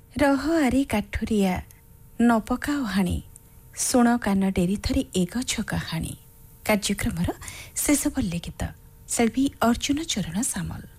ରହ ଆରେ କାଠୁରିଆ ନ ପକାଅ ହାଣି ଶୁଣ କାନ ଡେରି ଥରେ ଏ ଗଛ କାହାଣୀ। କାର୍ଯ୍ୟକ୍ରମର ଶେଷ ପଲ୍ଲୀ ଗୀତ ଶିଳ୍ପୀ ଅର୍ଜୁନ ଚରଣ ସାମଲ।